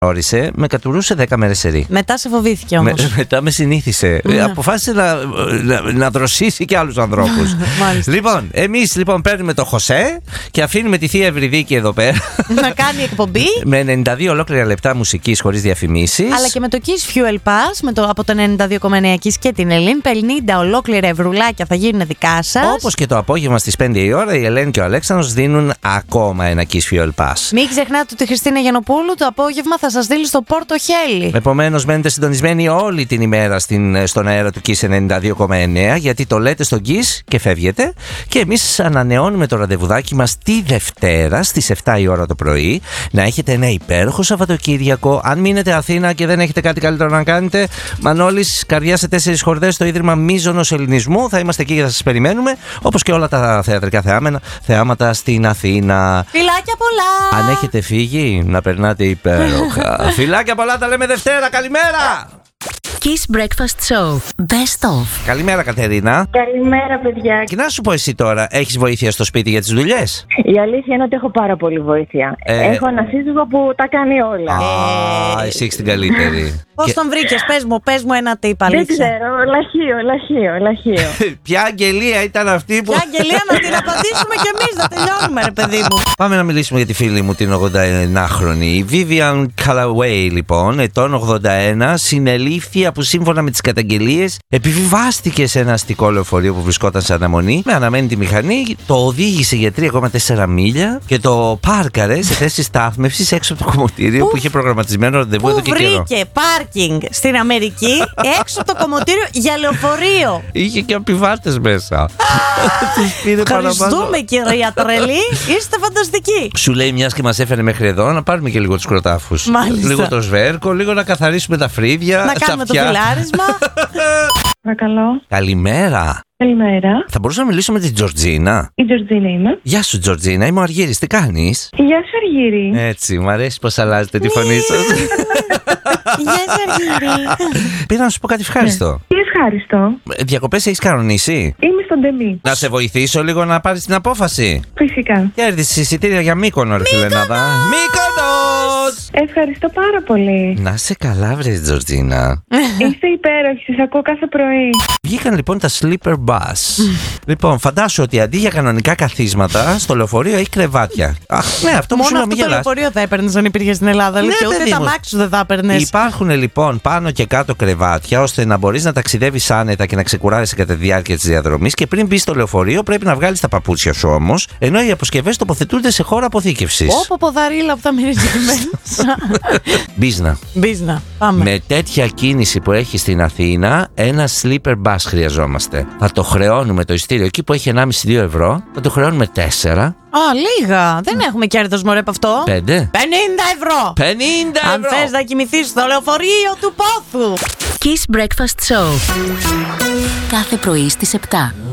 όρισε, με κατουρούσε 10 μέρες σερί. Μετά σε φοβήθηκε όμως. Μετά με συνήθισε. Αποφάσισε να δροσίσει και άλλους ανθρώπους. Λοιπόν, εμείς λοιπόν παίρνουμε το Χωσέ και αφήνουμε τη Θεία Ευρυδίκη εδώ πέρα να κάνει εκπομπή. Με 92 ολόκληρα λεπτά μουσικής χωρίς διαφημίσεις. Αλλά και με το Kiss Fuel Pass, από το 92,9 Kiss και την Ελένη, 50 ολόκληρα ευρουλάκια θα γίνουν δικά σας. Όπως και το απόγευμα στις 5 η ώρα, η Ελένη και ο Αλέξανδρος δίνουν ακόμα ένα Kiss Fuel Pass. Μην ξεχνάτε ότι η Χριστίνα Γιαννοπούλου το απόγευμα θα σας στείλει στο Πόρτο Χέλι. Επομένως, μένετε συντονισμένοι όλη την ημέρα στον αέρα του Kiss 92,9, γιατί το λέτε στον Kiss και φεύγετε. Και εμείς ανανεώνουμε το ραντεβουδάκι μας τη Δευτέρα στις 7 η ώρα το πρωί. Να έχετε ένα υπέροχο Σαββατοκύριακο. Αν μείνετε Αθήνα και δεν έχετε κάτι καλύτερο να κάνετε, Μανώλης, Καρδιά σε 4 χορδές, στο Ίδρυμα Μίζωνος Ελληνισμού. Θα είμαστε εκεί και θα σας περιμένουμε. Όπως και όλα τα θεατρικά θεάματα στην Αθήνα. Φιλάκια πολλά! Αν έχετε φύγει, να περνάτε υπέροχα. Φιλάκια πολλά, τα λέμε Δευτέρα. Καλημέρα! Kiss Breakfast Show. Best of. Καλημέρα, Κατερίνα. Καλημέρα, παιδιά. Και να σου πω εσύ τώρα, έχεις βοήθεια στο σπίτι για τις δουλειές? Η αλήθεια είναι ότι έχω πάρα πολύ βοήθεια. Έχω ένα σύζυγο που τα κάνει όλα. Εσύ έχεις την καλύτερη. Πώς τον βρήκες, πες μου ένα tip, Δεν αλήθεια. ξέρω, λαχείο. Ποια αγγελία ήταν αυτή που... Ποια αγγελία, να την απαντήσουμε κι εμείς, να τελειώνουμε ρε παιδί μου. Πάμε να μιλήσουμε για τη φίλη μου την 81χρονη. Η Vivian Callaway, λοιπόν, ετών 81, συνελήφθη που σύμφωνα με τις καταγγελίες επιβιβάστηκε σε ένα αστικό λεωφορείο που βρισκόταν σε αναμονή. Με αναμένη τη μηχανή, το οδήγησε για 3,4 μίλια και το πάρκαρε σε θέση στάθμευσης έξω από το κομμωτήριο που είχε προγραμματισμένο ραντεβού εδώ και καιρό. Πού βρήκε πάρκινγκ στην Αμερική έξω από το κομμωτήριο για λεωφορείο? Είχε και επιβάτες μέσα. Ευχαριστούμε κυρία Τρελή, είστε φανταστικοί. Σου λέει, μιας και μας έφερε μέχρι εδώ, να πάρουμε και λίγο τους κροτάφους. Μάλιστα. Λίγο το σβέρκο, λίγο να καθαρίσουμε τα φρύδια. Να κάνουμε το φιλάρισμα. Παρακαλώ. Καλημέρα. Καλημέρα. Θα μπορούσα να μιλήσω με την Τζορτζίνα? Η Τζορτζίνα είμαι. Γεια σου, Τζορτζίνα, είμαι ο Αργύρης. Τι κάνεις? Γεια σου, Αργύρη. Έτσι, μου αρέσει πως αλλάζετε τη φωνή σας. Γεια σας Αργύρη. Πήρα να σου πω κάτι ευχάριστο. Τι ευχάριστο. Διακοπές έχεις κανονίσει? Είμαι στον Ντεμή. Να σε βοηθήσω λίγο να πάρεις την απόφαση? Φυσικά. Κέρδισες εισιτήρια για Μύκονο, ρε φιλενάδα. Μύκονος! Ευχαριστώ πάρα πολύ. Να σε καλά, βρες, Τζορτζίνα. Είστε υπέροχοι, σας ακούω κάθε πρωί. Βγήκαν λοιπόν τα sleeper bus. Λοιπόν, φαντάσου ότι αντί για κανονικά καθίσματα, στο λεωφορείο έχει κρεβάτια. Αχ, ναι, αυτό μου σου Μόνο λέω, αυτό το λεωφορείο θα έπαιρνες αν υπήρχε στην Ελλάδα. Ναι, Και ούτε παιδί τα μου. μάξι σου δεν θα έπαιρνες. Υπάρχουν λοιπόν πάνω και κάτω κρεβάτια ώστε να μπορείς να ταξιδεύεις άνετα και να ξεκουράζεσαι κατά τη διάρκεια της διαδρομής. Και πριν μπεις στο λεωφορείο, πρέπει να βγάλεις τα παπούτσια σου όμως, ενώ οι αποσκευές τοποθετούνται σε χώρο αποθήκευσης. Όπο ποδαρίλα που θα μυρίζει μέσα. Μπίζνα. Πάμε. Με τέτοια κίνηση που έχει στην Αθήνα, ένα sleeper bus χρειαζόμαστε. Θα το χρεώνουμε το ειστήριο εκεί που έχει 1,5-2 ευρώ, θα το χρεώνουμε 4. Λίγα. Δεν έχουμε κέρδος μωρέ από αυτό. 5. 50 ευρώ. 50 Αν ευρώ. θες να κοιμηθείς στο λεωφορείο του πόθου. Kiss Breakfast Show. Κάθε πρωί στις 7.